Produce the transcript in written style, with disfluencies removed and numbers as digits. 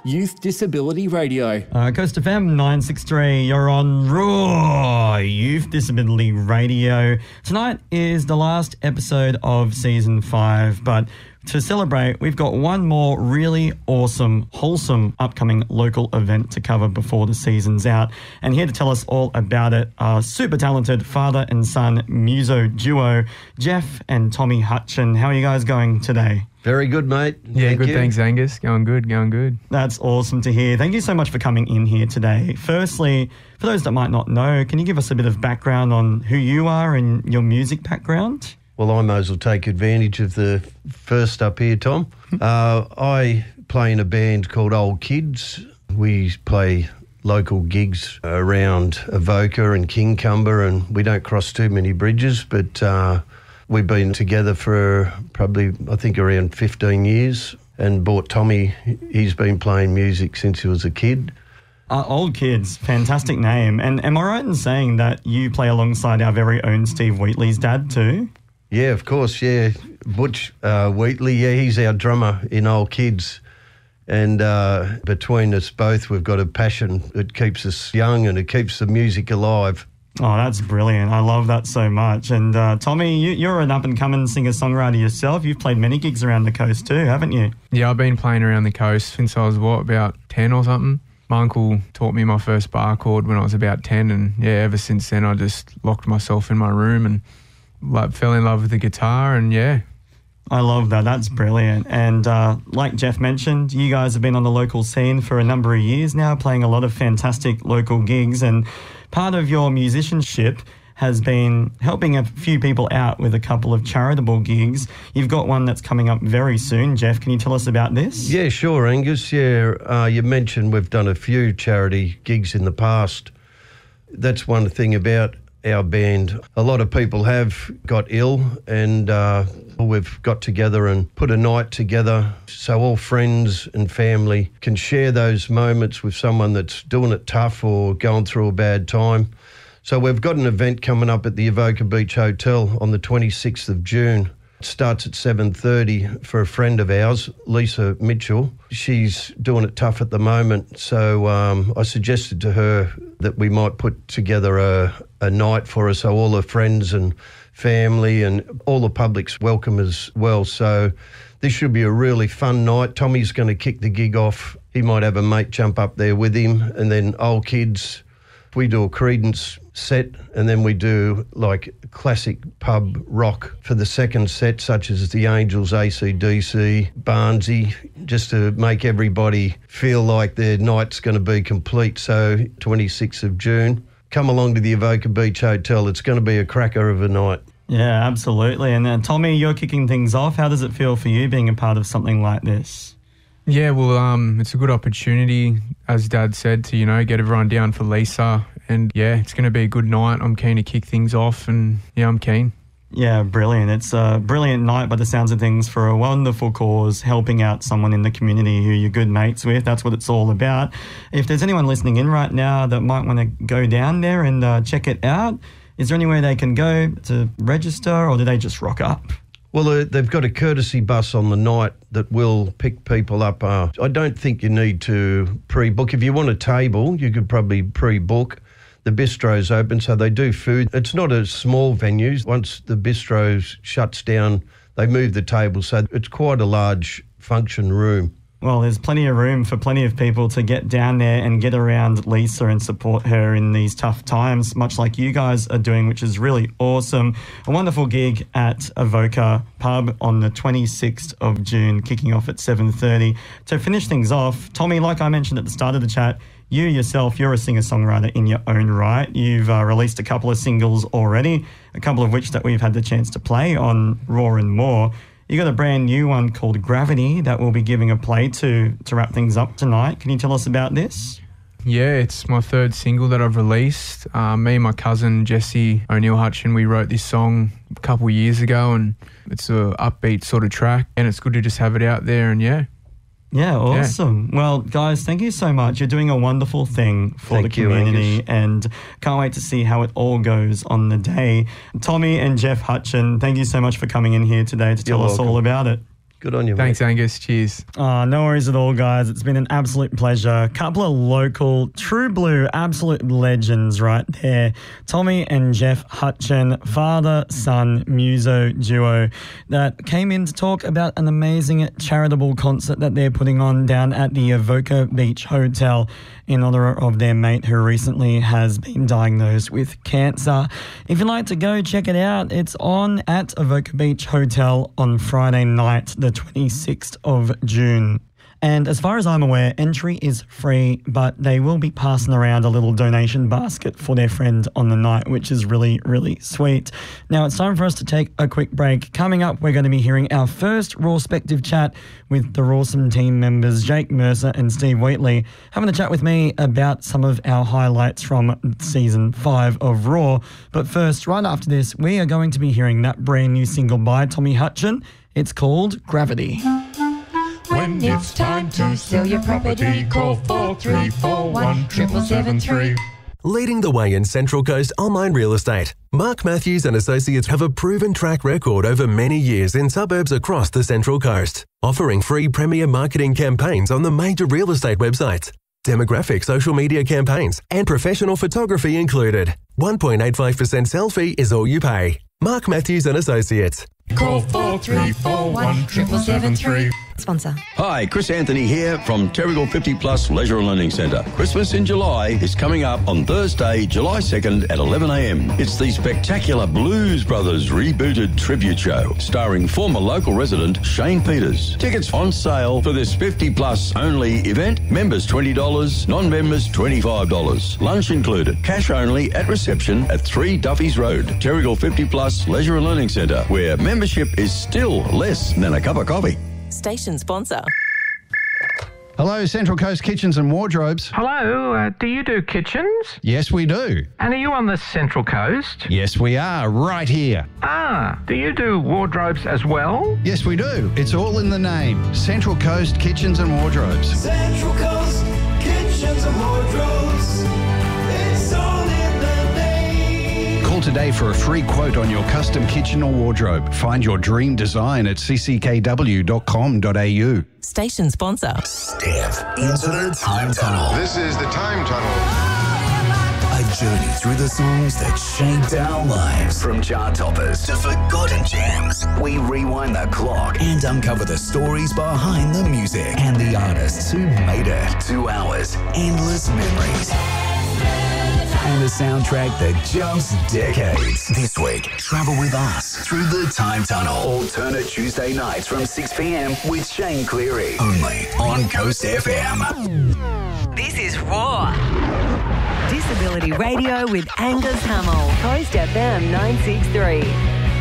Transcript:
Youth Disability Radio. Coast FM 963, you're on Raw Youth Disability Radio. Tonight is the last episode of Season 5, but to celebrate, we've got one more really awesome, wholesome upcoming local event to cover before the season's out. And here to tell us all about it are super talented father and son muso duo, Jeff and Tommy Hutchin. How are you guys going today? Very good, mate. Yeah, good. Thanks, Angus. Going good. That's awesome to hear. Thank you so much for coming in here today. Firstly, for those that might not know, can you give us a bit of background on who you are and your music background? Well, I may as well take advantage of the first up here, Tom. I play in a band called Old Kids. We play local gigs around Avoca and Kingcumber, and we don't cross too many bridges, but we've been together for probably, I think, around 15 years, and bought Tommy. He's been playing music since he was a kid. Old Kids, fantastic name. And am I right in saying that you play alongside our very own Steve Wheatley's dad too? Yeah, of course, yeah. Butch Wheatley, yeah, he's our drummer in Old Kids. And between us both, we've got a passion that keeps us young and it keeps the music alive. Oh, that's brilliant. I love that so much. And Tommy, you're an up-and-coming singer-songwriter yourself. You've played many gigs around the coast too, haven't you? Yeah, I've been playing around the coast since I was, about 10 or something. My uncle taught me my first bar chord when I was about 10, and yeah, ever since then I just locked myself in my room and fell in love with the guitar, and yeah. I love that. That's brilliant. And like Jeff mentioned, you guys have been on the local scene for a number of years now, playing a lot of fantastic local gigs, and part of your musicianship has been helping a few people out with a couple of charitable gigs. You've got one that's coming up very soon. Jeff, can you tell us about this? Yeah, sure, Angus. Yeah, you mentioned we've done a few charity gigs in the past. That's one thing about our band. A lot of people have got ill, and we've got together and put a night together so all friends and family can share those moments with someone that's doing it tough or going through a bad time. So we've got an event coming up at the Avoca Beach Hotel on the 26th of June. It starts at 7:30 for a friend of ours, Lisa Mitchell. She's doing it tough at the moment, so I suggested to her that we might put together a night for her so all her friends and family and all the public's welcome as well. So this should be a really fun night. Tommy's going to kick the gig off. He might have a mate jump up there with him, and then Old Kids, we do a Creedence set, and then we do like classic pub rock for the second set, such as the Angels, AC/DC, Barnsey, just to make everybody feel like their night's going to be complete. So 26th of June, come along to the Avoca Beach Hotel. It's going to be a cracker of a night. Yeah, absolutely. And then Tommy, you're kicking things off. How does it feel for you being a part of something like this? Yeah, well, it's a good opportunity, as Dad said, to, get everyone down for Lisa. And yeah, it's going to be a good night. I'm keen to kick things off, and yeah, I'm keen. Yeah, brilliant. It's a brilliant night by the sounds of things for a wonderful cause, helping out someone in the community who you're good mates with. That's what it's all about. If there's anyone listening in right now that might want to go down there and check it out, is there anywhere they can go to register, or do they just rock up? Well, they've got a courtesy bus on the night that will pick people up. I don't think you need to pre-book. If you want a table, you could probably pre-book. The bistro's open, so they do food. It's not a small venue. Once the bistro shuts down, they move the table, so it's quite a large function room. Well, there's plenty of room for plenty of people to get down there and get around Lisa and support her in these tough times, much like you guys are doing, which is really awesome. A wonderful gig at Avoca Pub on the 26th of June, kicking off at 7:30. To finish things off, Tommy, like I mentioned at the start of the chat, you yourself, you're a singer-songwriter in your own right. You've released a couple of singles already, a couple of which that we've had the chance to play on Raw and More. You got a brand new one called Gravity that we'll be giving a play to wrap things up tonight. Can you tell us about this? Yeah, it's my third single that I've released. Me and my cousin Jesse O'Neill Hutchin, we wrote this song a couple of years ago, and it's a upbeat sort of track, and it's good to just have it out there, and yeah. Yeah, awesome. Yeah. Well, guys, thank you so much. You're doing a wonderful thing for the community, and can't wait to see how it all goes on the day. Tommy and Jeff Hutchin, thank you so much for coming in here today to tell us all about it. Good on you, Thanks, mate. Angus. Cheers. Oh, no worries at all, guys. It's been an absolute pleasure. Couple of local, true blue, absolute legends right there. Tommy and Jeff Hutchin, father-son muso duo that came in to talk about an amazing charitable concert that they're putting on down at the Avoca Beach Hotel in honour of their mate who recently has been diagnosed with cancer. If you'd like to go check it out, it's on at Avoca Beach Hotel on Friday night, the 26th of June. And as far as I'm aware, entry is free, but they will be passing around a little donation basket for their friend on the night, which is really, really sweet. Now, it's time for us to take a quick break. Coming up, we're going to be hearing our first Rawspective chat with the Rawsome team members, Jake Mercer and Steve Wheatley, having a chat with me about some of our highlights from Season 5 of Raw. But first, right after this, we are going to be hearing that brand new single by Tommy Hutchin. It's called Gravity. When it's time to sell your property, call 4341 7773. Leading the way in Central Coast online real estate, Mark Matthews and Associates have a proven track record over many years in suburbs across the Central Coast, offering free premier marketing campaigns on the major real estate websites, demographic social media campaigns, and professional photography included. 1.85% sell fee is all you pay. Mark Matthews and Associates. Call 4341 7773. Sponsor. Hi, Chris Anthony here from Terrigal 50 Plus Leisure and Learning Centre. Christmas in July is coming up on Thursday, July 2nd at 11 a.m. It's the spectacular Blues Brothers rebooted tribute show starring former local resident Shane Peters. Tickets on sale for this 50 plus only event. Members $20, non-members $25. Lunch included. Cash only at reception at 3 Duffy's Road. Terrigal 50 Plus Leisure and Learning Centre, where membership is still less than a cup of coffee. Station sponsor. Hello, Central Coast Kitchens and Wardrobes. Hello, do you do kitchens? Yes, we do. And are you on the Central Coast? Yes, we are, right here. Do you do wardrobes as well? Yes, we do. It's all in the name. Central Coast Kitchens and Wardrobes. Central Coast Kitchens and Wardrobes. It's all in the name. Call today for a free quote on your custom kitchen or wardrobe. Find your dream design at cckw.com.au. Station sponsor. Step into the Time Tunnel. This is the Time Tunnel. A journey through the songs that shaped our lives. From chart toppers to forgotten gems, we rewind the clock and uncover the stories behind the music and the artists who made it. 2 hours, endless memories. And a soundtrack that jumps decades. This week, travel with us through the Time Tunnel. Alternate Tuesday nights from 6 p.m. with Shane Cleary. Only on Coast FM. This is Raw. Disability Radio with Angus Hamill. Coast FM 963.